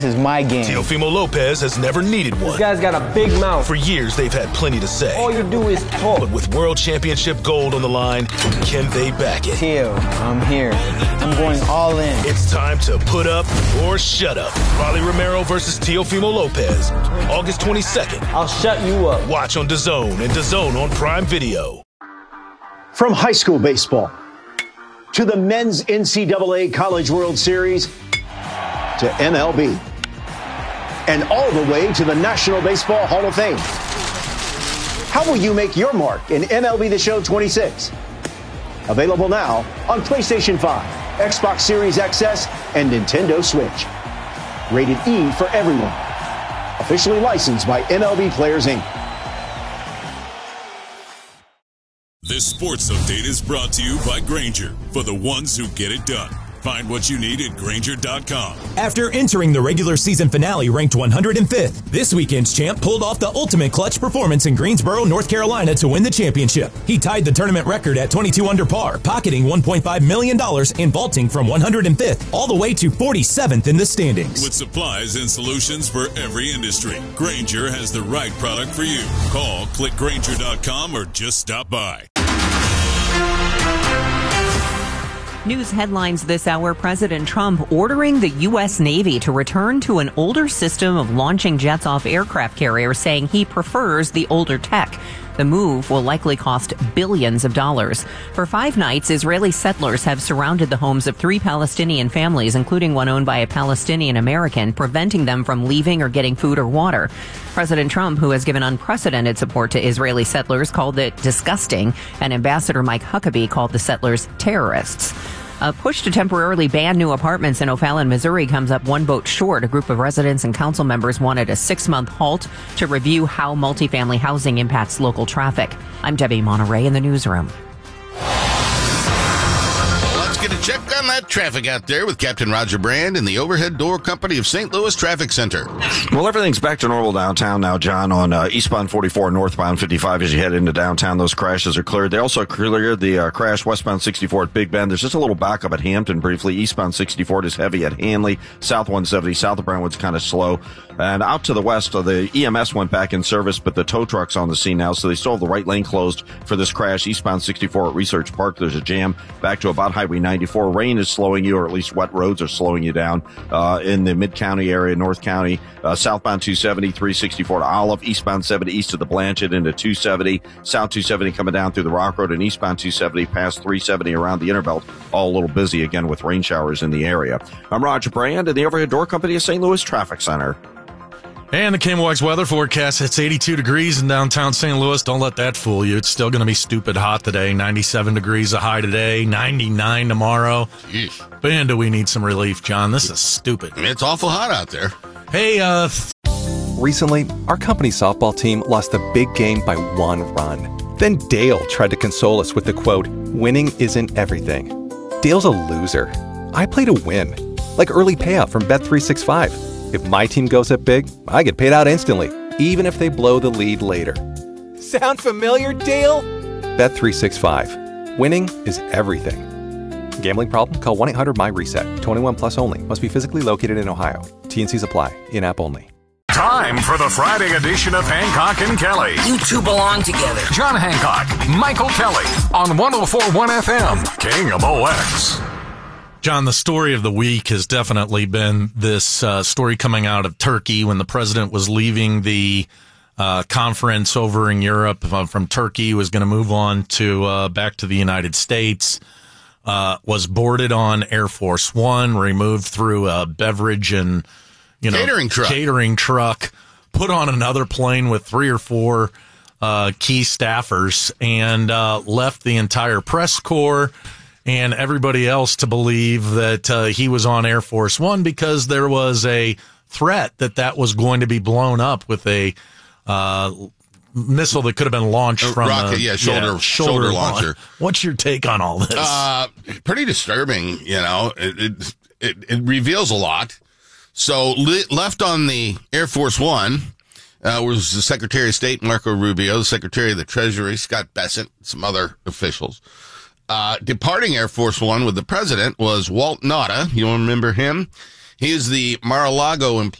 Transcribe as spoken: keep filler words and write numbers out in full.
This is my game. Teofimo Lopez has never needed one. This guy's got a big mouth. For years, they've had plenty to say. All you do is talk. But with World Championship gold on the line, can they back it? Teo, I'm here. I'm going all in. It's time to put up or shut up. Rolly Romero versus Teofimo Lopez, August twenty-second. I'll shut you up. Watch on DAZN and DAZN on Prime Video. From high school baseball to the men's N C double A College World Series to M L B. And all the way to the National Baseball Hall of Fame. How will you make your mark in M L B The Show twenty-six? Available now on PlayStation five, Xbox Series X S, and Nintendo Switch. Rated E for everyone. Officially licensed by M L B Players, Incorporated. This sports update is brought to you by Grainger, for the ones who get it done. Find what you need at Grainger dot com. After entering the regular season finale ranked one hundred fifth, this weekend's champ pulled off the ultimate clutch performance in Greensboro, North Carolina to win the championship. He tied the tournament record at twenty-two under par, pocketing one point five million dollars and vaulting from one hundred fifth all the way to forty-seventh in the standings. With supplies and solutions for every industry, Grainger has the right product for you. Call, click Grainger dot com, or just stop by. News headlines this hour. President Trump ordering the U S. Navy to return to an older system of launching jets off aircraft carriers, saying he prefers the older tech. The move will likely cost billions of dollars. For five nights, Israeli settlers have surrounded the homes of three Palestinian families, including one owned by a Palestinian American, preventing them from leaving or getting food or water. President Trump, who has given unprecedented support to Israeli settlers, called it disgusting, and Ambassador Mike Huckabee called the settlers terrorists. A push to temporarily ban new apartments in O'Fallon, Missouri comes up one vote short. A group of residents and council members wanted a six-month halt to review how multifamily housing impacts local traffic. I'm Debbie Monterey in the newsroom. Get a check on that traffic out there with Captain Roger Brand and the Overhead Door Company of Saint Louis Traffic Center. Well, everything's back to normal downtown now, John, on uh, eastbound forty-four, northbound fifty-five as you head into downtown. Those crashes are cleared. They also cleared the uh, crash westbound sixty-four at Big Bend. There's just a little backup at Hampton briefly. Eastbound sixty-four is heavy at Hanley. South one seventy, south of Brentwood's kind of slow. And out to the west, uh, the E M S went back in service, but the tow truck's on the scene now, so they still have the right lane closed for this crash. Eastbound sixty-four at Research Park, there's a jam back to about Highway ninety-four. Rain is slowing you, or at least wet roads are slowing you down uh, in the Mid-County area, North County. Uh, southbound two seventy, three sixty-four to Olive. Eastbound seventy east of the Blanchard into two seventy. South two seventy coming down through the Rock Road, and eastbound two seventy past three seventy around the Interbelt. All a little busy again with rain showers in the area. I'm Roger Brand in the Overhead Door Company of Saint Louis Traffic Center. And the K M O X weather forecast, it's eighty-two degrees in downtown Saint Louis. Don't let that fool you. It's still going to be stupid hot today. ninety-seven degrees a high today, ninety-nine tomorrow. Jeez. Man, do we need some relief, John. This is stupid. It's awful hot out there. Hey, uh... Recently, our company's softball team lost a big game by one run. Then Dale tried to console us with the quote, "Winning isn't everything." Dale's a loser. I play to win. Like early payout from Bet three sixty-five. If my team goes up big, I get paid out instantly, even if they blow the lead later. Sound familiar, Dale? Bet three sixty-five. Winning is everything. Gambling problem? Call one eight hundred M Y reset. twenty-one plus only. Must be physically located in Ohio. T and C's apply. In-app only. Time for the Friday edition of Hancock and Kelly. You two belong together. John Hancock, Michael Kelly on one oh four point one F M, K M O X. John, the story of the week has definitely been this uh, story coming out of Turkey when the president was leaving the uh, conference over in Europe uh, from Turkey, was going to move on to uh, back to the United States, uh, was boarded on Air Force One, removed through a beverage and you know catering truck, catering truck, put on another plane with three or four uh, key staffers, and uh, left the entire press corps and everybody else to believe that uh, he was on Air Force One because there was a threat that that was going to be blown up with a uh, missile that could have been launched a from rocket, a yeah, shoulder, yeah, shoulder, shoulder launcher. launcher. What's your take on all this? Uh, pretty disturbing, you know. It, it, it, it reveals a lot. So li- left on the Air Force One uh, was the Secretary of State, Marco Rubio, the Secretary of the Treasury, Scott Bessent, some other officials. Uh, departing Air Force One with the president was Walt Nauta. You remember him? He is the Mar-a-Lago employee.